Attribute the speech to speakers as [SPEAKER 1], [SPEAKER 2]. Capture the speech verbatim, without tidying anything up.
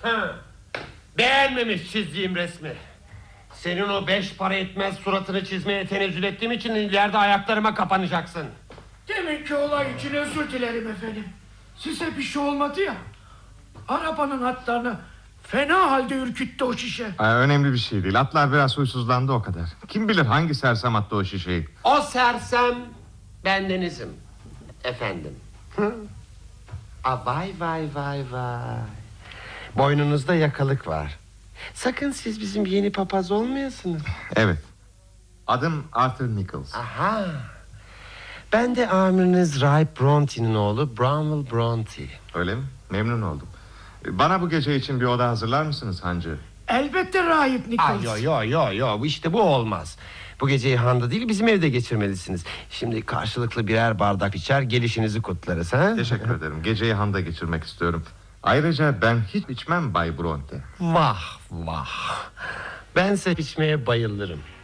[SPEAKER 1] Beğenmemiş çizdiğim resmi. Senin o beş para etmez suratını çizmeye tenezzül ettiğim için ileride ayaklarıma kapanacaksın.
[SPEAKER 2] Deminki olay için özür dilerim efendim. Size bir şey olmadı ya. Arabanın atlarını fena halde ürküttü o şişe.
[SPEAKER 3] Aa, önemli bir şey değil. Atlar biraz huysuzlandı, o kadar. Kim bilir hangi sersem attı o şişeyi.
[SPEAKER 1] O sersem bendenizim efendim. Hı? Aa, vay vay vay vay. Boynunuzda yakalık var. Sakın siz bizim yeni papaz olmayasınız.
[SPEAKER 3] Evet. Adım Arthur Nichols.
[SPEAKER 1] Aha. Ben de amiriniz Rahip Bronte'nin oğlu Bramwell Bronte.
[SPEAKER 3] Öyle mi? Memnun oldum. Bana bu gece için bir oda hazırlar mısınız hancı?
[SPEAKER 2] Elbette Rahip Nichols.
[SPEAKER 1] Ay yo yo yo yo işte bu olmaz. Bu geceyi handa değil bizim evde geçirmelisiniz. Şimdi karşılıklı birer bardak içer gelişinizi kutlarız ha?
[SPEAKER 3] Teşekkür ederim. Geceyi handa geçirmek istiyorum. Ayrıca ben hiç içmem Bay Bronte.
[SPEAKER 1] Vah vah. Bense içmeye bayılırım.